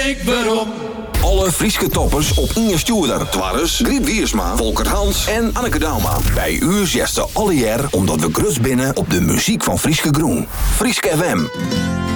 ik waarom. Alle Frieske toppers op Inge Stuurder. Twarres, Griet Wiersma, Volker Hans en Anneke Dauma. Bij u zesde alle jaar omdat we grus binnen op de muziek van Frieske Groen. Frieske FM.